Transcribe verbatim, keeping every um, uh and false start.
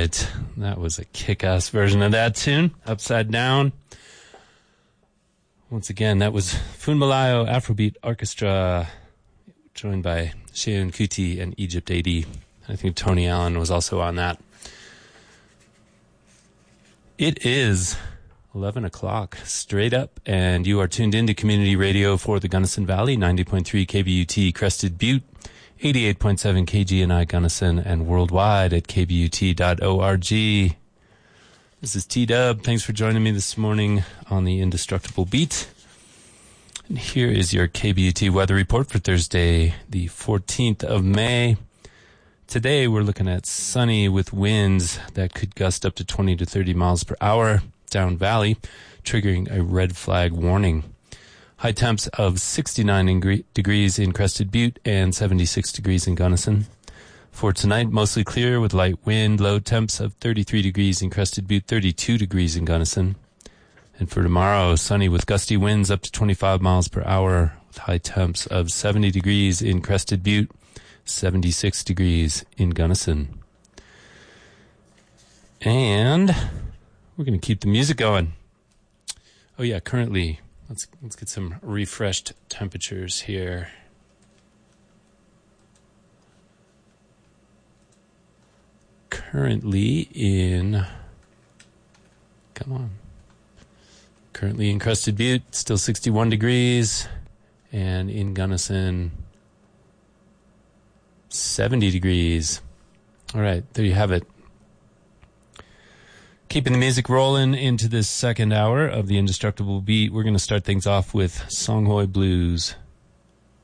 right. That was a kick-ass version of that tune, Upside Down. Once again, that was Funmalayo Afrobeat Orchestra, joined by Seun Kuti and Egypt A D. I think Tony Allen was also on that. It is eleven o'clock straight up, and you are tuned into Community Radio for the Gunnison Valley, ninety point three K B U T Crested Butte, eighty-eight point seven K G N I Gunnison, and worldwide at k b u t dot org. This is T-Dub. Thanks for joining me this morning on the Indestructible Beat. And here is your K B U T weather report for Thursday, the fourteenth of May. Today we're looking at sunny with winds that could gust up to twenty to thirty miles per hour down valley, triggering a red flag warning. High temps of sixty-nine ingre- degrees in Crested Butte and seventy-six degrees in Gunnison. For tonight, mostly clear with light wind, low temps of thirty-three degrees in Crested Butte, thirty-two degrees in Gunnison. And for tomorrow, sunny with gusty winds up to twenty-five miles per hour with high temps of seventy degrees in Crested Butte, seventy-six degrees in Gunnison. And we're going to keep the music going. Oh yeah, currently, let's let's get some refreshed temperatures here. Currently in, come on. Currently in Crested Butte, still sixty-one degrees, and in Gunnison, seventy degrees. All right, there you have it. Keeping the music rolling into this second hour of the Indestructible Beat, we're going to start things off with Songhoi Blues.